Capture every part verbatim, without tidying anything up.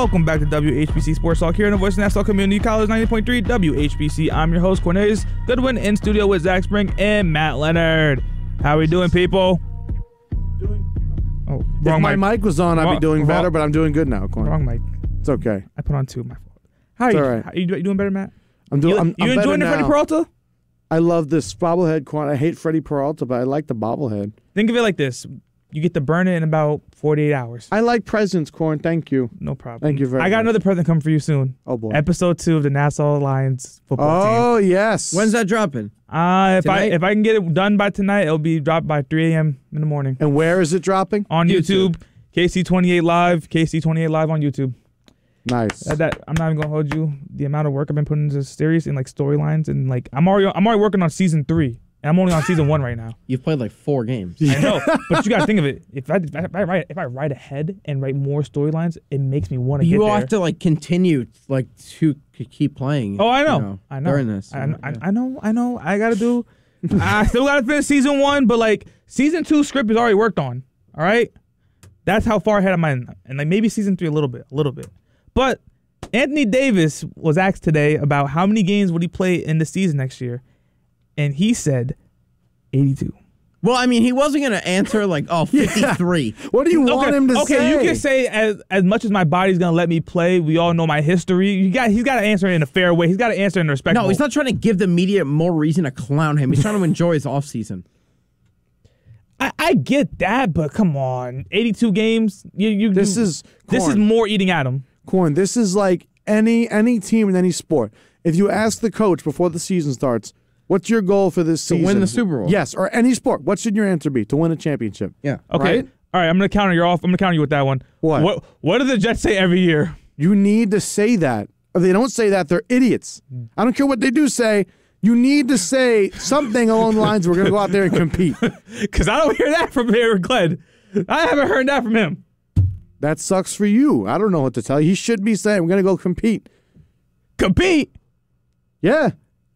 welcome back to W H B C Sports Talk here in the Voice of Nassau Community College ninety point three W H B C. I'm your host, Cornelius Goodwin, in studio with Zach Spring and Matt Leonard. How are we doing, people? Doing. Oh, If wrong my mic. mic was on, I'd Wrong- be doing wrong- better, but I'm doing good now, Corn. Wrong mic. It's okay. I put on two. My fault. How are It's you? all right. How, you, you doing better, Matt? I'm doing. You, I'm, you I'm enjoying the better Freddie now. Peralta? I love this bobblehead, Corn. I hate Freddie Peralta, but I like the bobblehead. Think of it like this: you get to burn it in about forty-eight hours. I like presents, Corn. Thank you. No problem. Thank you very I got much. another present coming for you soon. Oh boy. Episode two of the Nassau Lions football team. Oh yes. When's that dropping? Uh, if I Tonight? if I can get it done by tonight, it'll be dropped by three a.m. in the morning And where is it dropping? on YouTube. YouTube. K C twenty-eight Live, K C twenty-eight Live on YouTube. Nice. That, that I'm not even gonna hold you. The amount of work I've been putting into this series and like storylines and like I'm already I'm already working on season three and I'm only on season one right now. You've played like four games. I know, but you gotta think of it. If I if I write if I write ahead and write more storylines, it makes me want to get You there. have to like continue like to c- keep playing. Oh, I know. you I know. During this, I, you know, I, yeah. I know. I know. I gotta do. I still gotta finish season one, but like season two script is already worked on. All right, that's how far ahead am I, and like maybe season three a little bit, a little bit. But Anthony Davis was asked today about how many games would he play in the season next year, and he said eighty-two. Well, I mean, he wasn't gonna answer like, oh, fifty-three. What do you want okay, him to okay, say? you can say as as much as my body's gonna let me play. We all know my history. You got he's got to answer it in a fair way. He's got to answer it in a respectful. No, he's not trying to give the media more reason to clown him. He's trying to enjoy his offseason. I, I get that, but come on, eighty-two games. You, you, This you- is this is Corn. more eating at him. Corn. This is like any any team in any sport. If you ask the coach before the season starts, what's your goal for this To season? win the Super Bowl. Yes, or any sport. What should your answer be? To win a championship. Yeah. Okay, Right? all right. I'm gonna counter you off. I'm gonna counter you with that one. What? What? What do the Jets say every year? You need to say that. If they don't say that, they're idiots. I don't care what they do say. You need to say something along the lines, we're going to go out there and compete. Because I don't hear that from Aaron Glenn. I haven't heard that from him. That sucks for you. I don't know what to tell you. He should be saying, we're going to go compete. Compete. Yeah.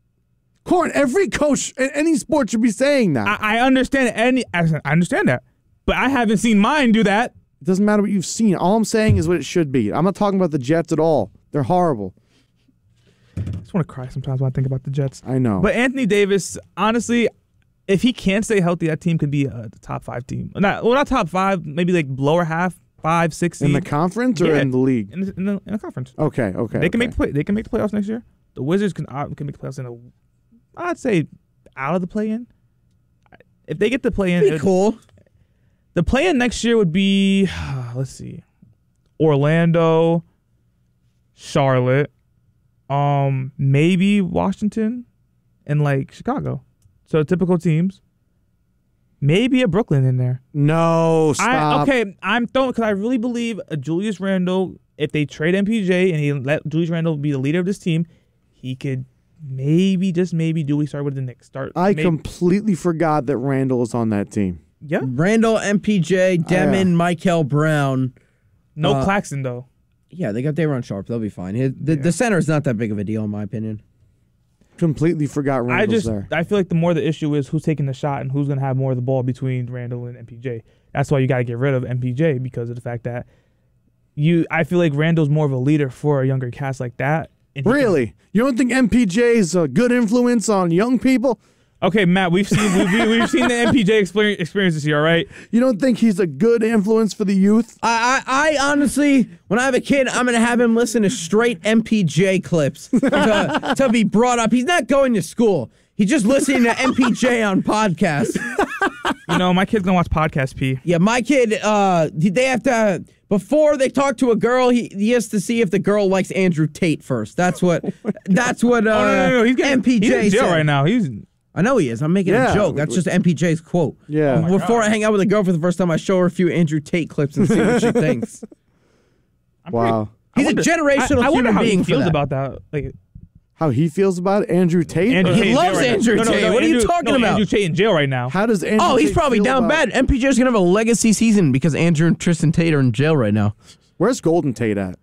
Corn, every coach in any sport should be saying that. I, I understand any. I understand that, but I haven't seen mine do that. It doesn't matter what you've seen. All I'm saying is what it should be. I'm not talking about the Jets at all. They're horrible. I just want to cry sometimes when I think about the Jets. I know. But Anthony Davis, honestly, if he can't stay healthy, that team could be a top five team. Not well, not top five, maybe like lower half, five, six. in the seed. conference or Yeah. in the league? in the, in the, in the conference. Okay, okay. They can okay. make the play. They can make the playoffs next year. The Wizards can uh, can make the playoffs in a. I'd say out of the play-in. If they get the play-in, Be it- cool. the play-in next year would be. Let's see, Orlando, Charlotte, um, maybe Washington, and like Chicago. So typical teams. Maybe a Brooklyn in there. No, I, stop. okay, I'm throwing because I really believe a Julius Randle. If they trade M P J and he let Julius Randle be the leader of this team, he could maybe just maybe do what he started with the Knicks. Start. I maybe, completely forgot that Randall is on that team. yeah. Randall, M P J, Demon, Michael Brown. No Uh, Claxton though. Yeah, they got Dayron Sharp. They'll be fine. His- The, Yeah. the center is not that big of a deal, in my opinion. Completely forgot Randall's I just there. I feel like the more the issue is who's taking the shot and who's gonna have more of the ball between Randall and M P J. That's why you got to get rid of M P J because of the fact that you. I feel like Randall's more of a leader for a younger cast like that. and he can- Really? You don't think M P J is a good influence on young people? Okay, Matt, we've seen we've, we've seen the M P J experience, experience this year, all right? You don't think he's a good influence for the youth? I, I, I honestly, when I have a kid, I'm gonna have him listen to straight M P J clips to, to be brought up. He's not going to school. He's just listening to M P J on podcasts. You know, my kid's gonna watch Podcast P. Yeah, my kid, uh, they have to before they talk to a girl. He, he has to see if the girl likes Andrew Tate first. That's what. That's what. Uh, Oh no, no, no, he's getting, M P J he's in jail said. right now. He's I know he is. I'm making Yeah. a joke. That's just M P J's quote. Yeah. Oh my Before I hang out with a girl for the first time, I show her a few Andrew Tate clips and see what she thinks. I'm Wow. pretty- He's I wonder- a generational I, I wonder human how being he for feels that. about that. Like How he feels about it? Andrew Tate? Andrew He Tate in loves jail right now. Andrew No, no, Tate. no, What are you Andrew- talking no, about? Andrew Tate in jail right now. How does Andrew Oh, he's Tate probably feel down about- bad. M P J's gonna have a legacy season because Andrew and Tristan Tate are in jail right now. Where's Golden Tate at?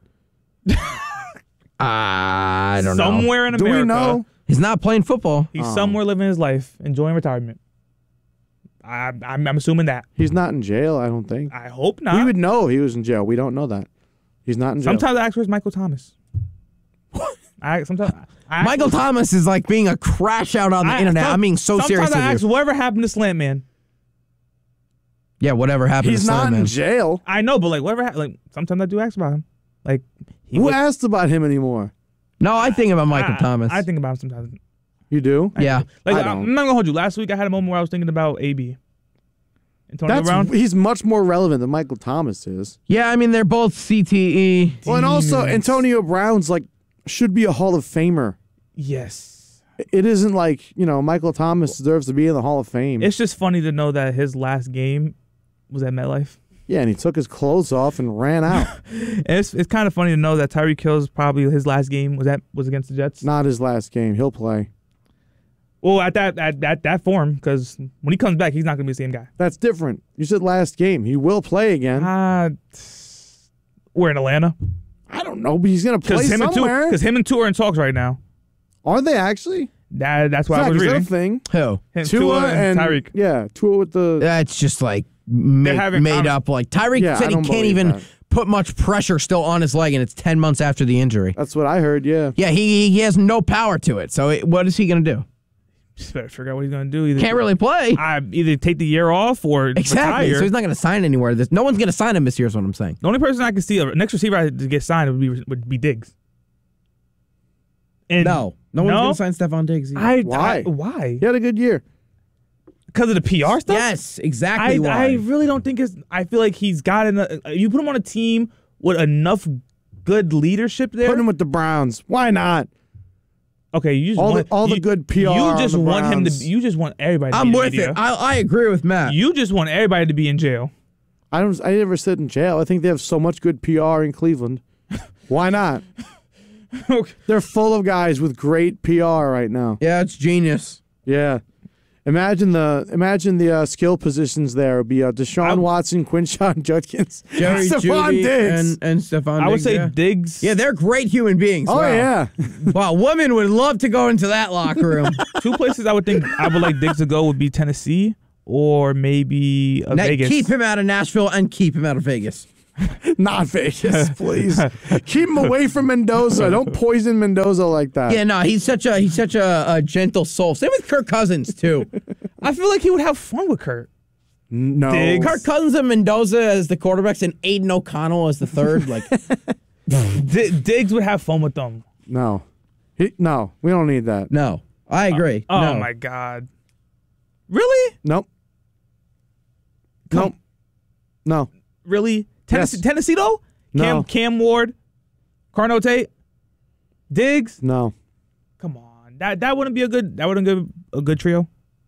I don't know. Somewhere in Do America. we know? He's not playing football. He's Oh. somewhere living his life, enjoying retirement. I, I'm, I'm assuming that. He's not in jail, I don't think. I hope not. We would know he was in jail. We don't know that. He's not in jail. Sometimes I ask where's Michael Thomas. I sometimes I ask, Michael Thomas is like being a crash out on the I, internet. some- I'm being so sometimes serious I with ask you. whatever happened to Slant Man. Yeah, whatever happened He's to not Slam in Man. jail. I know, but like whatever. Ha- like sometimes I do ask about him. Like he Who would- asked about him anymore? No, I think about Michael I, Thomas. I think about him sometimes. You do? yeah. Like I I don't. am not gonna hold you. Last week I had a moment where I was thinking about A B. Antonio That's Brown. he's much more relevant than Michael Thomas is. Yeah, I mean, they're both C T E. Well, and also Demons. Antonio Brown's like should be a Hall of Famer. Yes. It isn't like, you know, Michael Thomas deserves to be in the Hall of Fame. It's just funny to know that his last game was at MetLife. yeah, and he took his clothes off and ran out. It's it's kind of funny to know that Tyreek Hill's probably his last game was at was against the Jets. Not his last game. He'll play. Well, at that at that that form, because when he comes back, he's not gonna be the same guy. That's different. You said last game. He will play again. Uh, we're in Atlanta I don't know, but he's going to play because him and two somewhere. because him and two are in talks right now. Are they actually? That that's what I Zach, was is that a reading. thing? Who? Him, Tua, and, Tyreek. Yeah, Tua with the... That's just like make, having made conver- up. Like Tyreek Yeah, I said, he don't can't believe even that. put much pressure still on his leg, and it's ten months after the injury. That's what I heard, yeah. Yeah, he he has no power to it. So it, what is he going to do? Just better figure out what he's gonna do. Either Can't really play. I either take the year off or Exactly. retire. So he's not going to sign anywhere. This no one's going to sign him this year. Is what I'm saying. The only person I can see a next receiver I to get signed would be would be Diggs. And No, no one's No? going to sign Stephon Diggs. either. I, Why? I why? He had a good year. Because of the P R stuff. Yes, exactly. I, why. I really don't think it's. I feel like he's got enough. You put him on a team with enough good leadership there. Put him with the Browns. Why not? okay, you just all the- want all the you- good P R You on just the want him to. Browns. You just want everybody. To I'm be in the with media. it. I, I agree with Matt. You just want everybody to be in jail. I don't. I never sit in jail. I think they have so much good P R in Cleveland. Why not? They're full of guys with great P R right now. yeah, it's genius. Yeah. Imagine the imagine the uh, skill positions there would be uh, Deshaun I- Watson, Quinshawn Judkins, Jerry Stephon Jeudy Diggs. and and Stephon. I would Diggs, say yeah. Diggs. Yeah, they're great human beings. oh wow. yeah, Wow, women would love to go into that locker room. Two places I would think I would like Diggs to go would be Tennessee or maybe uh, Na- Vegas. Keep him out of Nashville and keep him out of Vegas. not Vegas, please. Keep him away from Mendoza. Don't poison Mendoza like that. Yeah, no, he's such a he's such a, a gentle soul. Same with Kirk Cousins too. I feel like he would have fun with Kurt. No. Diggs. Kirk Cousins and Mendoza as the quarterbacks and Aiden O'Connell as the third. Like, D- Diggs would have fun with them. No. He, no, we don't need that. no, I agree. Oh no. my God. Really? Nope. Nope. No. Really? Tennessee, Yes. Tennessee though? Cam No. Cam Ward, Carno Tate, Diggs. No. Come on, that that wouldn't be a good. That wouldn't be a good trio.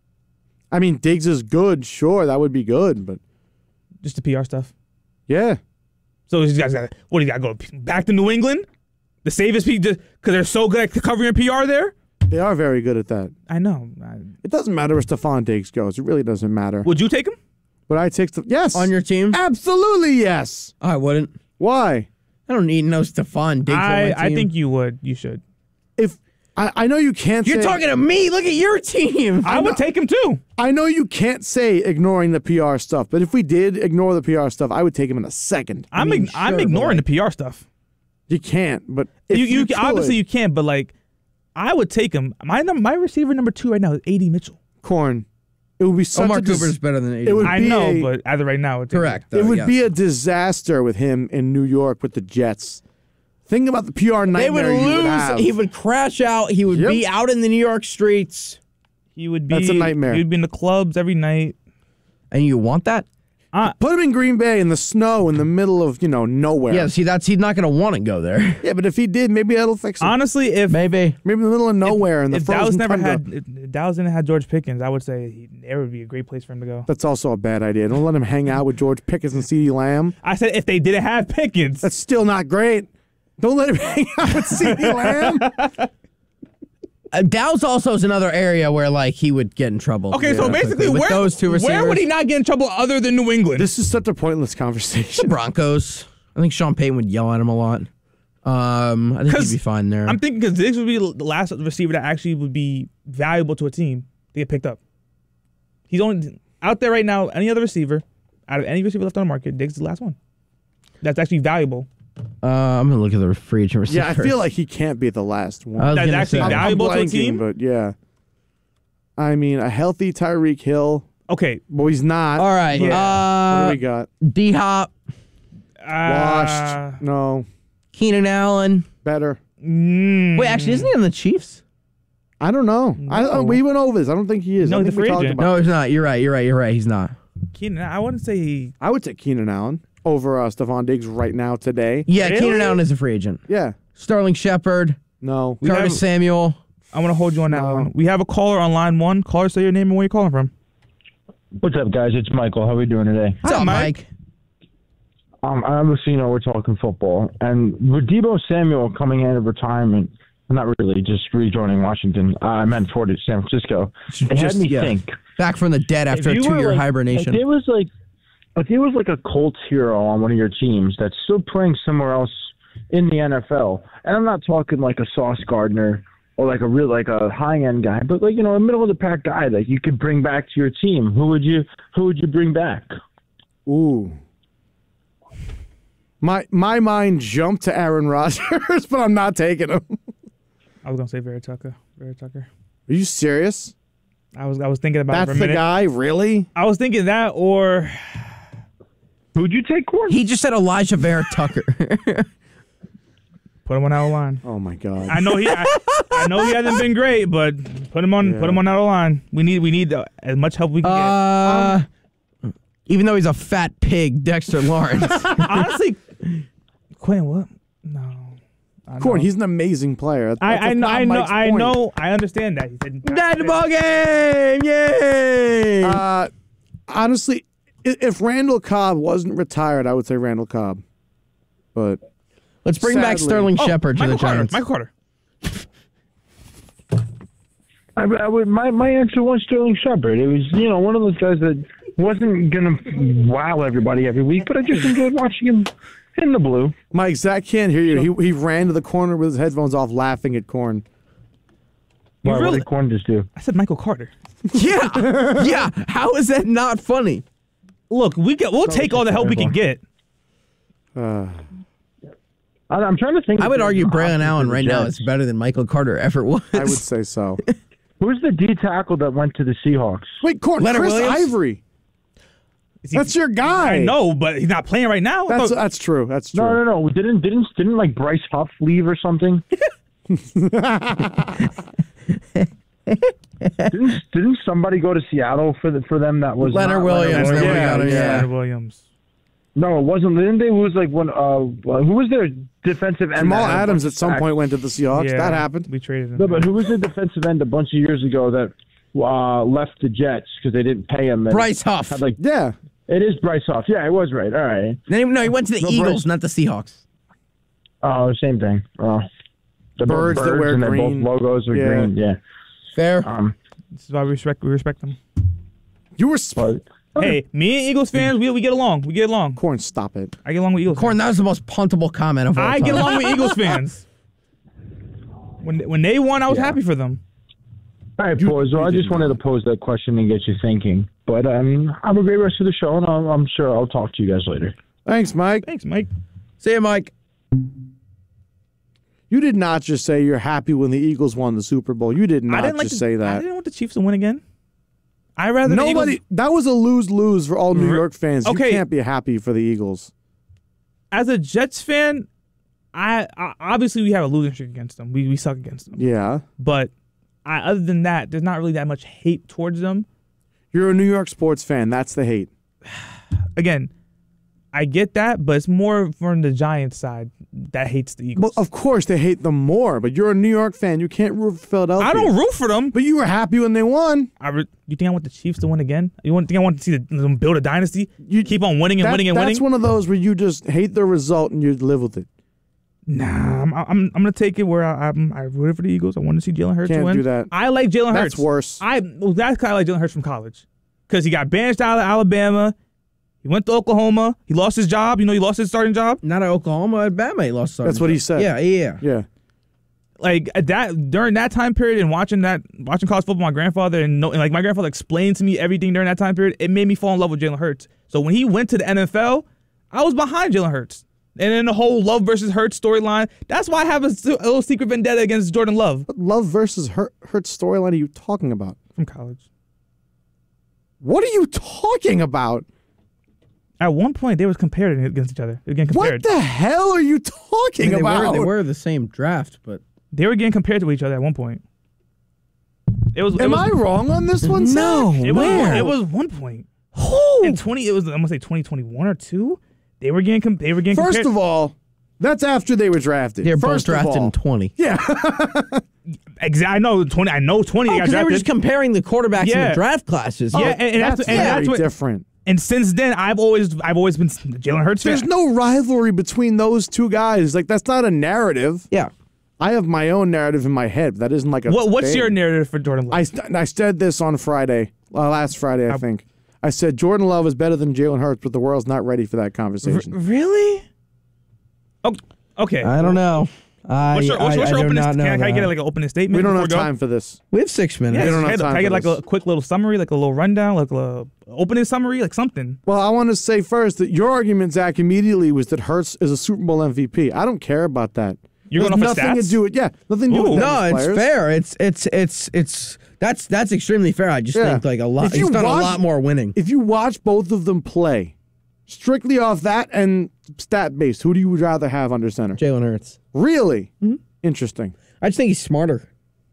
I mean, Diggs is good. Sure, that would be good, but Just the P R stuff. yeah. So you guys got what do you got to go back to New England? The safest people because they're so good at covering P R there. They are very good at that. I know. I, It doesn't matter where Stephon Diggs goes. It really doesn't matter. would you take him? But I take the yes On your team? Absolutely yes. I wouldn't. Why? I don't need no Stephon Diggs on I my I team. think you would. You should. If I, I know you can't. You're say, talking to me. Look at your team. I would take him too. I know you can't say ignoring the P R stuff, but if we did ignore the P R stuff, I would take him in a second. I'm mean, ig- I'm sure, but ignoring like- the P R stuff. You can't, but if You you, you, could, obviously you can't, but like I would take him. My num- my receiver number two right now is A D Mitchell. Corn. It would be such Omar a dis- Cooper's better than A D. it would I be know, a- but as of right now, it's correct. It though, would yes. be a disaster with him in New York with the Jets. Think about the P R They nightmare would you lose. would have. He would crash out. He would Yep. be out in the New York streets. He would be. That's a nightmare. He'd be in the clubs every night. And you want that? Uh, Put him in Green Bay in the snow in the middle of, you know, nowhere. Yeah, see, that's he's not going to want to go there. Yeah, but if he did, maybe that'll fix him. honestly, if Maybe. Maybe in the middle of nowhere in the if Dallas frozen never tundra. had if Dallas didn't have George Pickens, I would say he, there would be a great place for him to go. That's also a bad idea. Don't let him hang out with George Pickens and CeeDee Lamb. I said if they didn't have Pickens. That's still not great. Don't let him hang out with CeeDee Lamb. Uh, Dallas also is another area where like he would get in trouble. okay, so Yeah, basically, with where those two receivers, where would he not get in trouble other than New England? This is such a pointless conversation. Broncos. I think Sean Payton would yell at him a lot. Um, I think he'd 'Cause be fine there. I'm thinking because Diggs would be the last receiver that actually would be valuable to a team to get picked up. He's only out there right now. Any other receiver, out of any receiver left on the market, Diggs is the last one. That's actually valuable. Uh, I'm gonna look at the free agent receivers. Yeah, I feel like he can't be the last one. I was That's gonna actually say- I'm- I'm valuable to a blanking, team? but yeah. I mean, a healthy Tyreek Hill. Okay. Well, he's not. All right. But what do Uh, we got? D Hop, Uh, Washed. No. Keenan Allen. Better. mm, Wait, actually, isn't he on the Chiefs? I don't know. I, No. we went over this. I don't think he is. No, I he's think a we free talked agent. about No, he's not. You're right. You're right. You're right. He's not. Keenan, I wouldn't say he. I would take Keenan Allen over uh, Stephon Diggs right now today. Yeah, Really? Keenan Allen is a free agent. Yeah. Sterling Shepard, No. We Curtis have- Samuel. I want to hold you on that No. one. We have a caller on line one. Caller, say your name and where you calling from. What's up, guys? It's Michael. How are we doing today? What's Hi, up, Mike. Mike? Um, obviously, you know, we're talking football. And with Deebo Samuel coming out of retirement, not really, just rejoining Washington, uh, I meant for San Francisco, it had Just- me yeah. think. Back from the dead after a If you were, two-year like- hibernation. If there was like, if there was like a Colts hero on one of your teams that's still playing somewhere else in the N F L, and I'm not talking like a Sauce Gardner or like a real like a high end guy, but like you know a middle of the pack guy that you could bring back to your team, who would you who would you bring back? Ooh. My my mind jumped to Aaron Rodgers, but I'm not taking him. I was gonna say Vera Tucker. Vera Tucker. Are you serious? I was I was thinking about it That's for a the minute. guy? Really? I was thinking that or Who'd you take, Corn? He just said Elijah Vera Tucker. put him on our line. Oh my God. I know he I, I know he hasn't been great, but put him on Yeah. put him on our line. We need we need uh, as much help we can uh, even though he's a fat pig, Dexter Lawrence. get. Honestly, Quinn, what? No. I Corn, know. he's an amazing player. That's I, I a know I know Mike's I point. know I understand that. He said Dead ball game! Yay! Uh, honestly, i- if Randall Cobb wasn't retired, I would say Randall Cobb. But Let's bring back sadly- Sterling Oh, Shepard to Michael the Carter. Giants. Michael Carter. I, I would, my my answer was Sterling Shepard. It was you know one of those guys that wasn't gonna wow everybody every week, but I just enjoyed watching him in the blue. Mike, Zach can't hear you. He he ran to the corner with his headphones off, laughing at Corn. You Why, really- What did Corn just do? I said Michael Carter. Yeah, yeah. How is that not funny? Look, we get we'll take all the help we can get. Uh, I, I'm trying to think. I if would there's argue an Braylon option Allen for the right now Jets. is better than Michael Carter ever was. I would say so. Who's the D tackle that went to the Seahawks? Wait, Corn, Leonard Chris Williams? Ivory. Is he- That's your guy. I know, but he's not playing right now. That's Look, that's true. That's true. No, no, no. Didn't didn't didn't like Bryce Huff leave or something? didn't didn't somebody go to Seattle for the, for them that was Leonard not Williams, Leonard then we Williams? got him, yeah. Leonard Williams. No, it wasn't. Didn't they lose like one? Uh, who was their defensive end? Jamal that had a Adams bunch at of some sacks? point went to the Seahawks. Yeah, That happened. We traded him. No, but who was the defensive end a bunch of years ago that uh, left the Jets because they didn't pay him? and Bryce Huff. had, like Yeah. it is Bryce Huff. Yeah, it was right. All right. Then he- no, he went to the No, Eagles, Bryce- not the Seahawks. Oh, same thing. Oh, they're both Birds that wear and they're green. both logos are Yeah. green. Yeah. Fair. Um. This is why we respect we respect them. You were sp- But Hey, me and Eagles fans, we we get along. We get along. Corn. Stop it. I get along with Eagles. Corn, that was the most puntable comment of all I time. get along with Eagles fans. When when they won, I was Yeah. happy for them. all right, boys. Well, I just wanted to pose that question and get you thinking. But um, have a great rest of the show, and I'm, I'm sure I'll talk to you guys later. Thanks, Mike. Thanks, Mike. See you, Mike. You did not just say you're happy when the Eagles won the Super Bowl. You did I not didn't like just to, say I that. didn't want the Chiefs to win again. I rather the Nobody. Eagles, That was a lose-lose for all New York fans. Okay. You can't be happy for the Eagles. as a Jets fan, I, I obviously we have a losing streak against them. We we suck against them. Yeah. But I, other than that, there's not really that much hate towards them. You're a New York sports fan. That's the hate. Again, I get that, but it's more from the Giants side that hates the Eagles. Well, of course they hate them more, but you're a New York fan. You can't root for Philadelphia. I don't root for them. But you were happy when they won. I re- you think I want the Chiefs to win again? You want think I want to see the, them build a dynasty? You Keep on winning and That- winning and that's winning? one of those where you just hate the result and you live with it. Nah, I'm, I'm I'm gonna take it where I, I'm I rooted for the Eagles. I want to see Jalen Hurts Can't win. do that. I like Jalen Hurts. That's worse. I well, that's kind of like Jalen Hurts from college, because he got banished out of Alabama. He went to Oklahoma. He lost his job. You know, he lost his starting job. Not at Oklahoma, at Bama, he lost. That's what he said. Yeah, yeah. Yeah. Like at that during that time period and watching that watching college football, my grandfather and, no, and like my grandfather explained to me everything during that time period. It made me fall in love with Jalen Hurts. So when he went to the N F L, I was behind Jalen Hurts. And then the whole Love versus Hurt storyline. That's why I have a, s- a little secret vendetta against Jordan Love What Love versus Hurt, Hurt storyline are you talking about? from college. What are you talking about? At one point, they was compared against each other. They were getting What compared. the hell are you talking they about? were they were the same draft, but They were getting compared to each other at one point. It was. It Am was, I wrong on this one? No. Zach? It was. Where? It was one point. who? In twenty, it was. I'm gonna say twenty twenty one or two. They were getting. Com- they were getting. First compared. of all, that's after they were drafted. They're both First of drafted all. in twenty. Yeah. Exactly. I know twenty. I know twenty. Oh, they got because they were drafted. just comparing the quarterbacks in Yeah. the draft classes. Yeah, Oh, and, and that's, that's and very that's what. different. And since then, I've always, I've always been Jalen Hurts fan. There's no rivalry between those two guys. Like, that's not a narrative. yeah. I have my own narrative in my head. That isn't like a. What, what's thing. your narrative for Jordan Love? I, st- I said this on Friday, uh, last Friday, I think. I said Jordan Love is better than Jalen Hurts, but the world's not ready for that conversation. really? Oh, okay. I don't know. I, What's your, what's, I, what's I your do opening? not know Can, I- can I that. get like an opening statement? we don't before have we go? time for this. We have six minutes. Yeah, don't have can I- time Can I for get like this. a quick little summary, like a little rundown, like a little opening summary, like something? Well, I want to say first that your argument, Zach, immediately was that Hurts is a Super Bowl M V P. I don't care about that. You're There's going off of nothing stats? to do with yeah, nothing to do Ooh. with No, them as it's players. fair. It's it's it's it's that's that's extremely fair. I just Yeah. think like a lot. If you He's done watch- a lot more winning. If you watch both of them play, strictly off that and stat based, who do you rather have under center? Jalen Hurts. Really Mm-hmm. interesting. I just think he's smarter.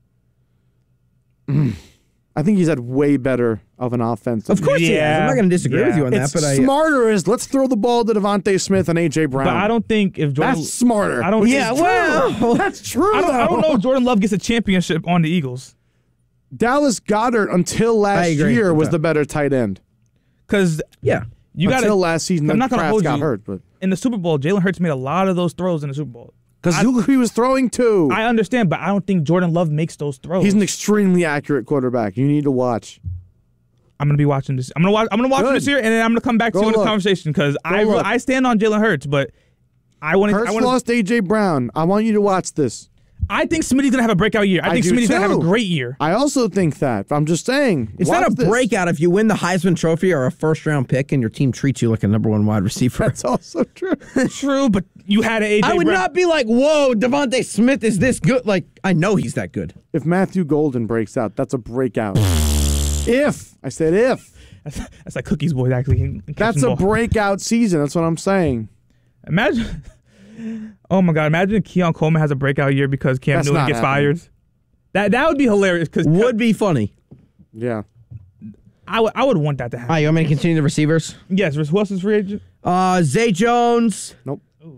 I think he's had way better of an offense. Of course he is. Yeah. I'm not going to disagree with Yeah. you on it's that, but I smarter is let's throw the ball to Devontae Smith and A J Brown. But I don't think if Jordan. That's smarter. I don't. Yeah, it's true. well, That's true. I don't, I don't though. know if Jordan Love gets a championship on the Eagles Dallas Goddard until I last agree year with was that. the better tight end. because yeah. you got until to last season, I'm then not gonna Kraft hold got you. hurt, but in the Super Bowl. Jalen Hurts made a lot of those throws in the Super Bowl. because who he was throwing to, I understand, but I don't think Jordan Love makes those throws. he's an extremely accurate quarterback. You need to watch. I'm gonna be watching this. I'm gonna watch. I'm gonna watch Good. this year, and then I'm gonna come back Go to you in this look. conversation because I look. I stand on Jalen Hurts, but I want to. Hurts I want lost A J Brown. I want you to watch this. I think Smitty's gonna have a breakout year. I, I think do Smitty's gonna have a too. great year. I also think that. I'm just saying. It's watch not a this. breakout if you win the Heisman Trophy or a first round pick and your team treats you like a number one wide receiver. That's also true. True, but you had an A J. I would Brown. not be like, whoa, Devontae Smith is this good. Like, I know he's that good. If Matthew Golden breaks out, that's a breakout. if I said if. That's, that's like Cookies boys actually. catching That's the a ball. breakout season. That's what I'm saying. Imagine. Oh my God! Imagine if Keon Coleman has a breakout year because Cam That's Newton not gets happening. fired. That that would be hilarious because Would be funny. Yeah. I would I would want that to All happen. right, you want me to continue the receivers? Yes. Who else is free agent? Uh, Zay Jones, Nope.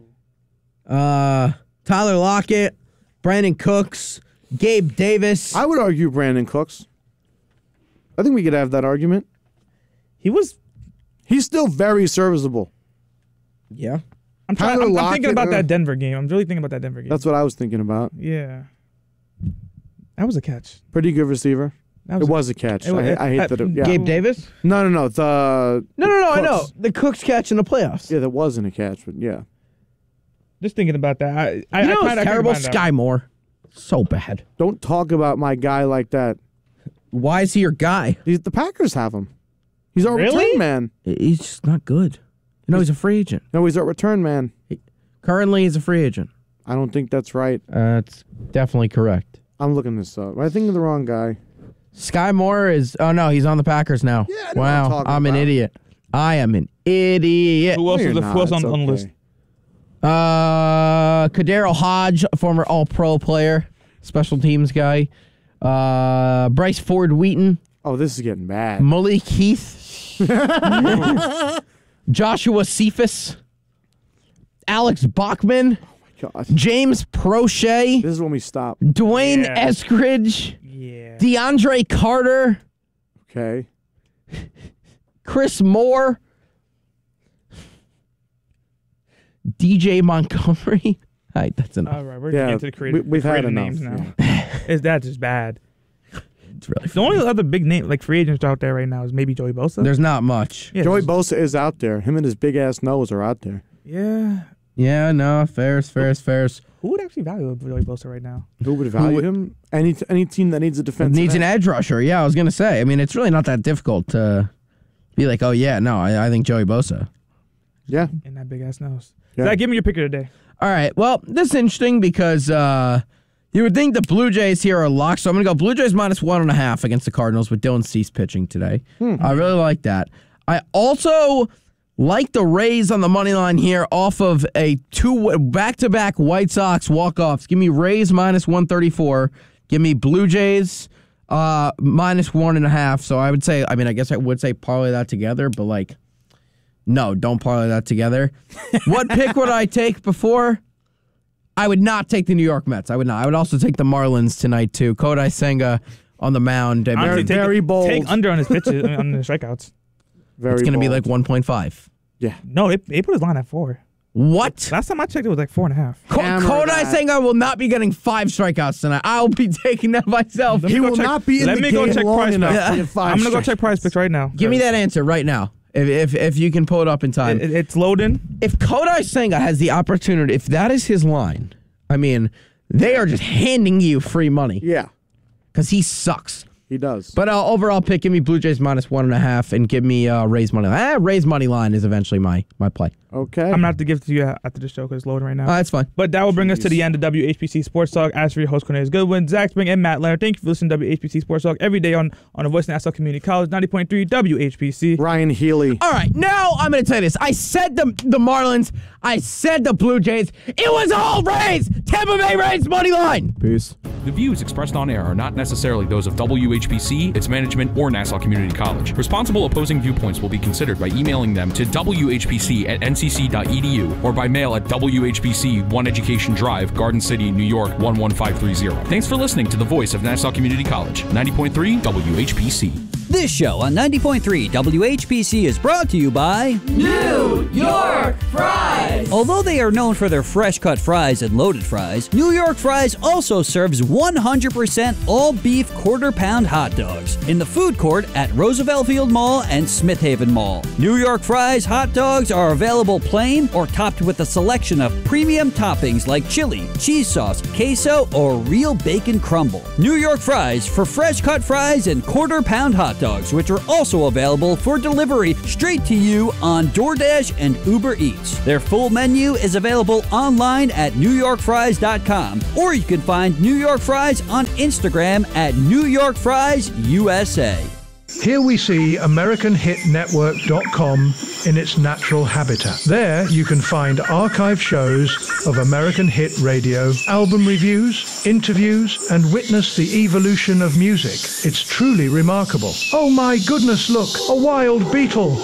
uh, Tyler Lockett, Brandon Cooks, Gabe Davis. I would argue Brandon Cooks. I think we could have that argument. He was. He's still very serviceable. yeah. I'm trying. Tyler I'm, I'm thinking Lockett, about uh, that Denver game. I'm really thinking about that Denver game. That's what I was thinking about. yeah. That was a catch. Pretty good receiver. That It was a catch. it was- I, I hate uh, that. It, yeah. Gabe Davis? No, no, no. The No, no, no, I know. Cooks. The Cooks catch in the playoffs. Yeah, that wasn't a catch, but yeah. Just thinking about that. I, I, You know I what's kinda, terrible? I kinda find out. Sky Moore. So bad. Don't talk about my guy like that. Why is he your guy? He's, the Packers have him. He's our Really? return man. He's just not good. You know, he's a free agent. No, he's our return man. Currently, he's a free agent. I don't think that's right. Uh, that's definitely correct. I'm looking this up. I think of the wrong guy. Sky Moore is. Oh no, he's on the Packers now. Yeah, I know what I'm wow, talking I'm an about. idiot. I am an idiot. Who else No, is you're the who else not. on, on the It's list? okay. Uh, Kadero Hodge, a former All-Pro player, special teams guy. Uh, Bryce Ford Wheaton, Oh, this is getting bad. Malik Heath, Joshua Cephas, Alex Bachman, God. James Prochet, This is when we stop. Dwayne Yeah. Eskridge, Yeah. DeAndre Carter, Okay. Chris Moore, D J Montgomery. All right, that's enough. All right, we're Yeah, getting to the creative, we- we've had creative enough, names now. Is that just bad? It's really The only other big name, like free agents out there right now, is maybe Joey Bosa. There's not much. yeah, Joey there's- Bosa is out there. Him and his big ass nose are out there. Yeah. Yeah, no, fairs, fairs, fairs. Who would actually value Joey Bosa right now? Who would value would- him? Any any team that needs a defensive Needs an end. edge rusher. Yeah, I was gonna say. I mean, it's really not that difficult to be like, oh yeah, no, I, I think Joey Bosa. Yeah. And that big ass nose. Yeah. Zach, give me your pick of the day. All right. Well, this is interesting because uh, you would think the Blue Jays here are locked. So I'm going to go Blue Jays minus one and a half against the Cardinals with Dylan Cease pitching today. Hmm. I really like that. I also like the Rays on the money line here off of a two back-to-back White Sox walk-offs. Give me Rays minus one thirty-four. Give me Blue Jays uh, minus one and a half. So I would say, I mean, I guess I would say parlay that together, but like, no, don't parlay that together. What pick would I take before? I would not take the New York Mets. I would not. I would also take the Marlins tonight, too. Kodai Senga on the mound. Honestly, Very, very take, bold. Take under on his pitches, I mean, on his strikeouts. Very it's going to be bold. like one point five. Yeah. No, they, they put his line at four. What? Last time I checked, it was like four and a half. Ko- Hammer Kodai that. Senga will not be getting five strikeouts tonight. I'll be taking that myself. Let me He go will check- not be in let the me go game check long Prize enough Picks. to get five I'm going to go strikeouts. check Prize Picks right now. Give me that answer right now, if if, if you can pull it up in time. It, it, it's loading. If Kodai Senga has the opportunity, if that is his line, I mean, they are just handing you free money Yeah, because he sucks. he does. But uh, overall pick, give me Blue Jays minus one and a half, and give me uh, Rays money line. Ah, Rays money line is eventually my my play. Okay. I'm going to have to give it to you after the show because it's loading right now. Uh, that's fine. But that will bring us to the end of W H P C Sports Talk. As for your host, Cornelius Goodwin, Zach Spring, and Matt Leonard, thank you for listening to W H P C Sports Talk every day on, on the Voice of Nassau Community College, ninety point three W H P C. Ryan Healy. All right, now I'm going to tell you this. I said the the Marlins. I said the Blue Jays. It was all Rays. Tampa Bay Rays money line. Peace. The views expressed on air are not necessarily those of W H P C, its management, or Nassau Community College. Responsible opposing viewpoints will be considered by emailing them to W H P C at N C C dot E D U or by mail at W H P C, One Education Drive, Garden City, New York, one one five three zero. Thanks for listening to the Voice of Nassau Community College, ninety point three W H P C. This show on ninety point three W H P C is brought to you by New York Fries. Although they are known for their fresh-cut fries and loaded fries, New York Fries also serves one hundred percent all-beef quarter-pound hot dogs in the food court at Roosevelt Field Mall and Smith Haven Mall. New York Fries hot dogs are available plain or topped with a selection of premium toppings like chili, cheese sauce, queso, or real bacon crumble. New York Fries for fresh-cut fries and quarter-pound hot dogs, which are also available for delivery straight to you on DoorDash and Uber Eats. Their full menu is available online at new york fries dot com, or you can find New York Fries on Instagram at New York Fries U S A. Here we see American Hit Network dot com in its natural habitat. There you can find archive shows of American hit radio, album reviews, interviews, and witness the evolution of music. It's truly remarkable. Oh my goodness, look, a wild beetle.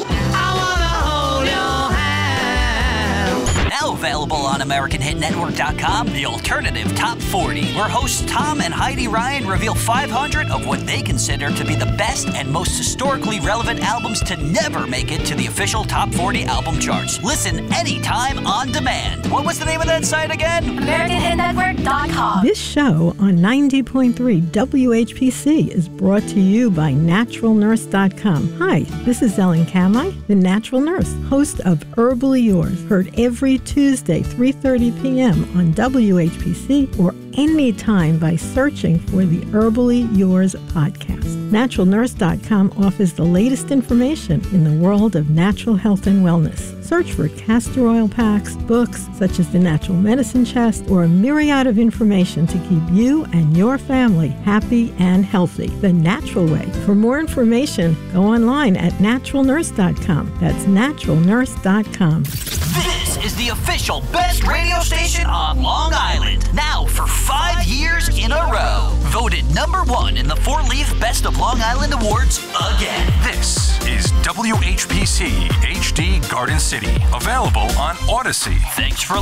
Now available on American Hit Network dot com, the alternative Top forty, where hosts Tom and Heidi Ryan reveal five hundred of what they consider to be the best and most historically relevant albums to never make it to the official Top forty album charts. Listen anytime on demand. What was the name of that site again? American Hit Network dot com. This show on ninety point three W H P C is brought to you by natural nurse dot com. Hi, this is Ellen Kamai, the Natural Nurse, host of Herbally Yours, heard every Tuesday, three thirty p.m. on W H P C or anytime by searching for the Herbally Yours podcast. natural nurse dot com offers the latest information in the world of natural health and wellness. Search for castor oil packs, books such as the Natural Medicine Chest, or a myriad of information to keep you and your family happy and healthy. The natural way. For more information, go online at natural nurse dot com. That's natural nurse dot com. This is the official best radio station on Long Island. Now for five years in a row. Voted number one in the four-leaf Best of Long Island Awards again. This is W H P C H D Garden City. Available on Odyssey. Thanks for